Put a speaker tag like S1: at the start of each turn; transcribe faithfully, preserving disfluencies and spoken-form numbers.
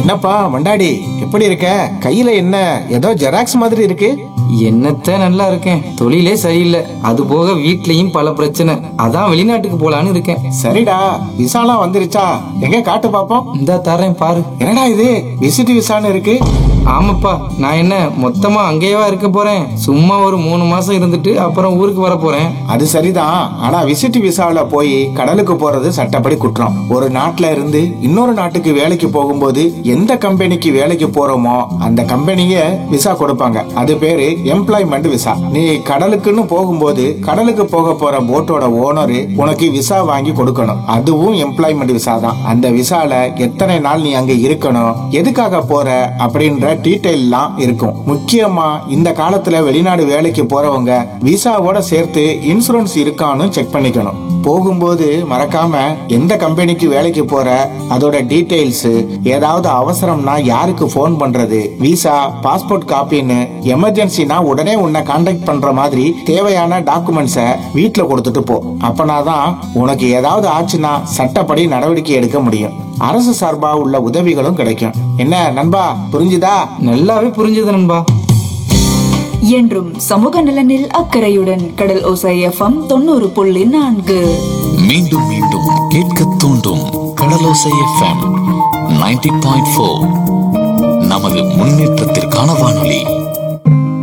S1: என்னப்பா மண்டாடி, எப்படி இருக்க? கையில என்ன ஏதோ ஜெராக்ஸ் மாதிரி இருக்கு?
S2: என்னத்த நல்லா இருக்கேன், தொழிலே சரியில்லை. அது போக வீட்லயும் பல பிரச்சனை. அதான் வெளிநாட்டுக்கு போலான்னு இருக்கேன்.
S1: சரிடா, விசாலாம் வந்துருச்சா? எங்க காட்டு பாப்போம்.
S2: இந்த தரேன் பாரு.
S1: என்னடா இது விசிட் விசான்னு இருக்கு?
S2: ஆமாப்பா, நான் என்ன மொத்தமா அங்கேயேவா இருக்க போறேன்? சும்மா ஒரு மூணு மாசம் இருந்துட்டு அப்புறம் ஊருக்கு வர போறேன்.
S1: அது சரிதான், ஆனா விசிட் விசால போய் கடலுக்கு போறது சட்டப்படி குற்றம். ஒரு நாட்டுல இருந்து இன்னொரு நாட்டுக்கு வேலைக்கு போகும்போது எந்த கம்பெனிக்கு வேலைக்கு போறோமோ அந்த கம்பெனிய விசா கொடுப்பாங்க. அது பேரு எம்ப்ளாய்மெண்ட் விசா. நீ கடலுக்குன்னு போகும்போது கடலுக்கு போக போற போட்டோட ஓனரு உனக்கு விசா வாங்கி கொடுக்கணும். அதுவும் எம்ப்ளாய்மெண்ட் விசா தான். அந்த விசால எத்தனை நாள் நீ அங்க இருக்கணும், எதுக்காக போற அப்படின்ற டீடைல்லாம் இருக்கும். முக்கியமா இந்த காலத்துல வெளிநாடு வேலைக்கு போறவங்க விசாவோட சேர்த்து இன்சூரன்ஸ் இருக்கான்னு செக் பண்ணிக்கணும். போகும்போது மறக்காம எந்த கம்பெனிக்கு வேலைக்கு போற, அதோட டீடைல்ஸ், ஏதாவது அவசரம்னா யாருக்கு போன் பண்றது, விசா பாஸ்போர்ட் காப்பின்னு எமர்ஜென்சினா உடனே உன்னை கான்டாக்ட் பண்ற மாதிரி தேவையான டாக்குமெண்ட்ஸ வீட்டுல கொடுத்துட்டு போ. அப்பனாதான் உனக்கு ஏதாவது ஆச்சுன்னா சட்டப்படி நடவடிக்கை எடுக்க முடியும். அரசு சார்பா உள்ள உதவிகளும் கிடைக்கும். என்ன நண்பா, புரிஞ்சுதா?
S2: நல்லாவே புரிஞ்சது நண்பா.
S3: என்றும் சமூக நலனில் அக்கறையுடன் கடல் ஓசை எஃப்எம் தொண்ணூறு புள்ளி நான்கு.
S4: மீண்டும் மீண்டும் கேட்க தூண்டும் கடலோசை எஃப்எம் நைன்டி பாயிண்ட் ஃபோர். நமது முன்னேற்றத்திற்கான வானொலி.